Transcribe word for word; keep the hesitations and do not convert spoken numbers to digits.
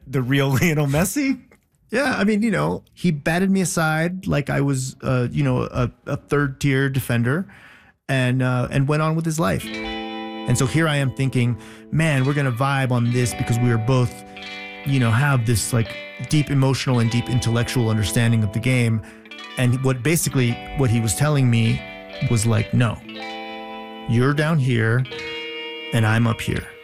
the real Lionel Messi? Yeah, I mean, you know, he batted me aside like I was, uh, you know, a, a third tier defender, and uh, and went on with his life. And so here I am thinking, man, we're gonna vibe on this because we are both, you know, have this like deep emotional and deep intellectual understanding of the game. And what basically what he was telling me was like, no, you're down here and I'm up here.